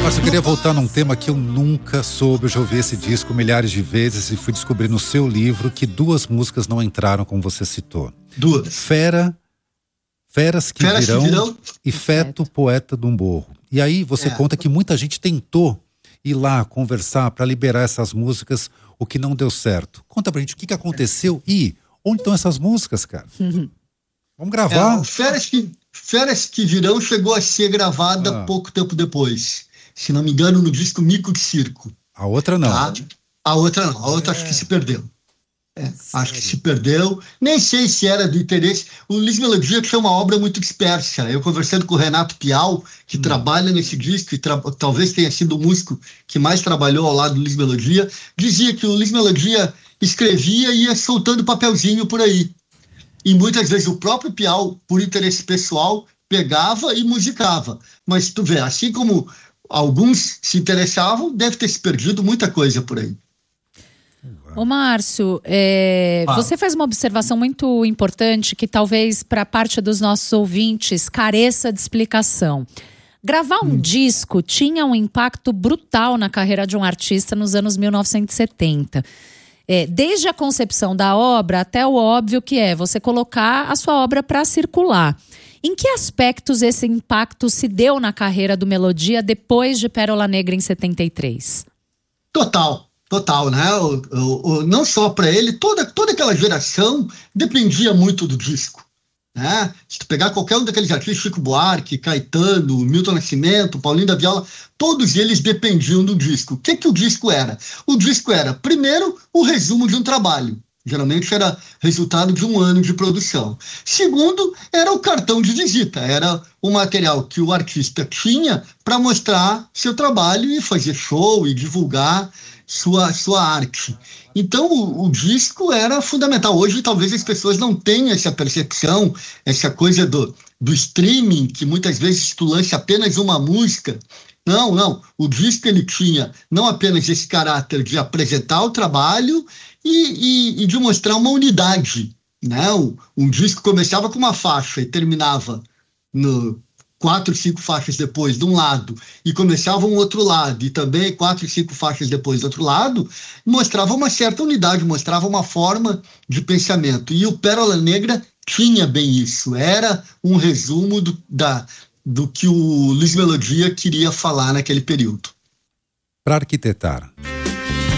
Mas eu queria voltar num tema que eu nunca soube. Eu já ouvi esse disco milhares de vezes e fui descobrir no seu livro que 2 músicas não entraram, como você citou. 2. Feras que virão e Feto, Poeta do Morro. E aí você conta que muita gente tentou ir lá conversar para liberar essas músicas, o que não deu certo. Conta pra gente o que aconteceu e onde estão essas músicas, cara? Vamos gravar. Feras que Virão chegou a ser gravada pouco tempo depois. Se não me engano, no disco Mico de Circo. A outra não. Tá? A outra não. A outra acho que se perdeu. Acho que se perdeu. Nem sei se era do interesse. O Luiz Melodia, que é uma obra muito dispersa. Eu conversando com o Renato Pial, que trabalha nesse disco, e talvez tenha sido o músico que mais trabalhou ao lado do Luiz Melodia, dizia que o Luiz Melodia escrevia e ia soltando papelzinho por aí. E muitas vezes o próprio Pial, por interesse pessoal, pegava e musicava. Mas tu vê, assim como alguns se interessavam, deve ter se perdido muita coisa por aí. Ô Márcio, você faz uma observação muito importante que talvez para parte dos nossos ouvintes careça de explicação. Gravar um disco tinha um impacto brutal na carreira de um artista nos anos 1970. Desde a concepção da obra até o óbvio que é você colocar a sua obra para circular. Em que aspectos esse impacto se deu na carreira do Melodia depois de Pérola Negra em 73? Total, né? Não só para ele, toda aquela geração dependia muito do disco. Né? Se tu pegar qualquer um daqueles artistas, Chico Buarque, Caetano, Milton Nascimento, Paulinho da Viola, todos eles dependiam do disco. O que o disco era? O disco era, primeiro, o resumo de um trabalho. Geralmente era resultado de um ano de produção. Segundo, era o cartão de visita. Era o material que o artista tinha para mostrar seu trabalho e fazer show e divulgar sua arte. Então, o disco era fundamental. Hoje, talvez as pessoas não tenham essa percepção, essa coisa do streaming, que muitas vezes tu lança apenas uma música. Não. O disco ele tinha não apenas esse caráter de apresentar o trabalho e de mostrar uma unidade. Né? Um disco começava com uma faixa e terminava 4, 5 faixas depois de um lado e começava um outro lado e também 4, 5 faixas depois do outro lado, mostrava uma certa unidade, mostrava uma forma de pensamento. E o Pérola Negra tinha bem isso. Era um resumo do que o Luiz Melodia queria falar naquele período. Para arquitetar